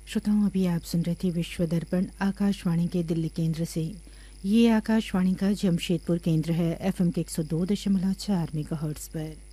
श्रोताओं, अभी आप सुन रहे थे विश्व दर्पण आकाशवाणी के दिल्ली केंद्र से। ये आकाशवाणी का जमशेदपुर केंद्र है, एफएम के 102.4 मेगाहर्ट्ज पर।